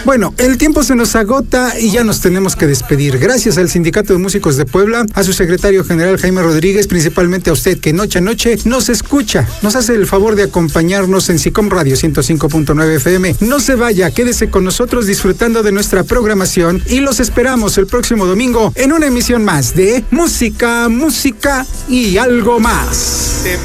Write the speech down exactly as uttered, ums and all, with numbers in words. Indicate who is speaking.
Speaker 1: Bueno, el tiempo se nos agota y ya nos tenemos que despedir. Gracias al Sindicato de Músicos de Puebla, a su secretario general Jaime Rodríguez, principalmente a usted que noche a noche nos escucha, nos hace el favor de acompañarnos en SICOM Radio ciento cinco punto nueve F M. No se vaya, quédese con nosotros disfrutando de nuestra programación y los esperamos el próximo domingo en una emisión más de Música, Música y algo más.